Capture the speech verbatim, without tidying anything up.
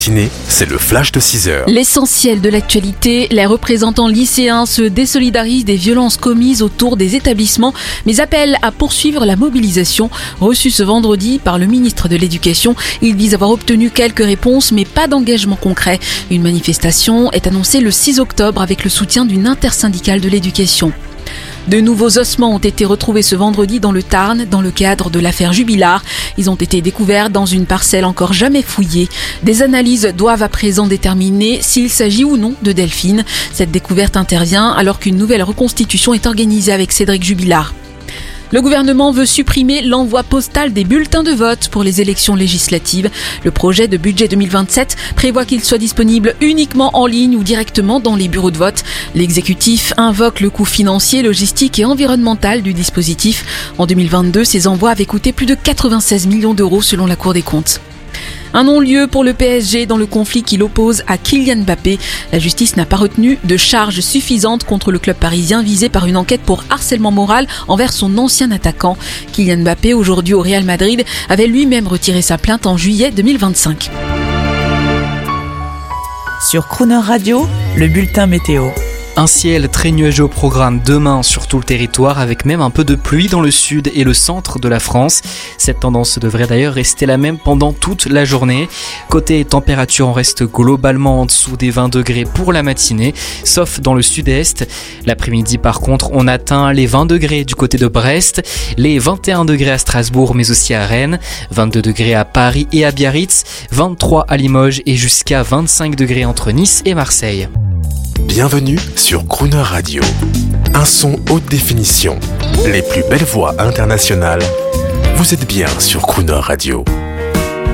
C'est le flash de six heures. L'essentiel de l'actualité, les représentants lycéens se désolidarisent des violences commises autour des établissements, mais appellent à poursuivre la mobilisation. Reçue ce vendredi par le ministre de l'Éducation, ils disent avoir obtenu quelques réponses, mais pas d'engagement concret. Une manifestation est annoncée le six octobre avec le soutien d'une intersyndicale de l'éducation. De nouveaux ossements ont été retrouvés ce vendredi dans le Tarn, dans le cadre de l'affaire Jubilard. Ils ont été découverts dans une parcelle encore jamais fouillée. Des analyses doivent à présent déterminer s'il s'agit ou non de Delphine. Cette découverte intervient alors qu'une nouvelle reconstitution est organisée avec Cédric Jubilard. Le gouvernement veut supprimer l'envoi postal des bulletins de vote pour les élections législatives. Le projet de budget deux mille vingt-sept prévoit qu'ils soient disponibles uniquement en ligne ou directement dans les bureaux de vote. L'exécutif invoque le coût financier, logistique et environnemental du dispositif. En deux mille vingt-deux, ces envois avaient coûté plus de quatre-vingt-seize millions d'euros selon la Cour des comptes. Un non-lieu pour le P S G dans le conflit qui l'oppose à Kylian Mbappé. La justice n'a pas retenu de charges suffisantes contre le club parisien visé par une enquête pour harcèlement moral envers son ancien attaquant. Kylian Mbappé, aujourd'hui au Real Madrid, avait lui-même retiré sa plainte en juillet deux mille vingt-cinq. Sur Crooner Radio, le bulletin météo. Un ciel très nuageux au programme demain sur tout le territoire, avec même un peu de pluie dans le sud et le centre de la France. Cette tendance devrait d'ailleurs rester la même pendant toute la journée. Côté température, on reste globalement en dessous des vingt degrés pour la matinée, sauf dans le sud-est. L'après-midi, par contre, on atteint les vingt degrés du côté de Brest, les vingt et un degrés à Strasbourg, mais aussi à Rennes, vingt-deux degrés à Paris et à Biarritz, vingt-trois à Limoges et jusqu'à vingt-cinq degrés entre Nice et Marseille. Bienvenue sur Crooner Radio. Un son haute définition. Les plus belles voix internationales. Vous êtes bien sur Crooner Radio.